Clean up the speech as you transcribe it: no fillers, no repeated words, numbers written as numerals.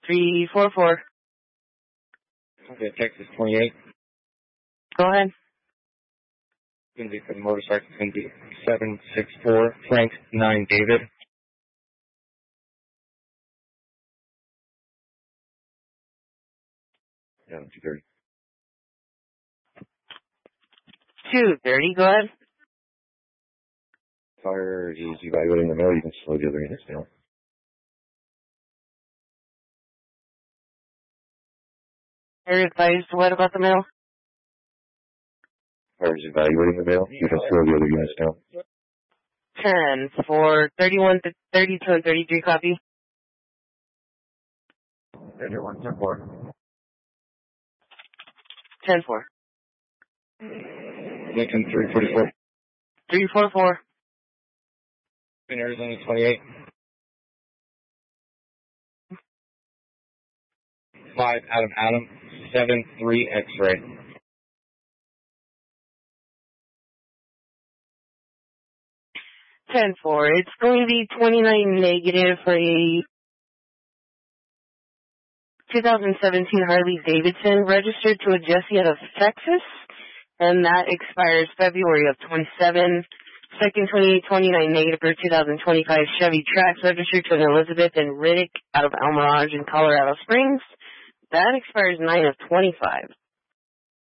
344. Okay, Texas 28. Go ahead. It's going to be for the motorcycle. It's going to be 764 Frank 9 David. Yeah, 230. 230, go ahead. Fire, he's evaluating the mail. You can slow the other units down. Fire advised what about the mail? Fire is evaluating the mail. You can slow the other units down. 10 for 31, 32, and 33 copy. 31, 10-4. 10-4. Lincoln 344. 344. In Arizona 28. 5 Adam 7-3 X-ray. 10-4. It's going to be 29 negative for a 2017 Harley Davidson registered to a Jesse out of Texas, and that expires February of 27. Second 29 negative for 2025 Chevy Trax registered to an Elizabeth and Riddick out of El Mirage in Colorado Springs. That expires 9 of 25.